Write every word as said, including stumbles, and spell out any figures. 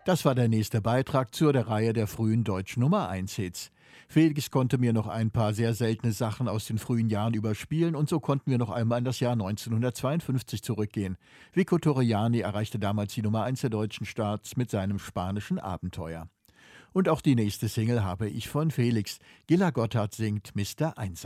Das war der nächste Beitrag zur der Reihe der frühen deutschen Nummer eins Hits. Felix konnte mir noch ein paar sehr seltene Sachen aus den frühen Jahren überspielen und so konnten wir noch einmal in das Jahr neunzehnhundertzweiundfünfzig zurückgehen. Vico Torriani erreichte damals die Nummer eins der deutschen Charts mit seinem spanischen Abenteuer. Und auch die nächste Single habe ich von Felix. Gilla Gotthard singt Mister Einsam.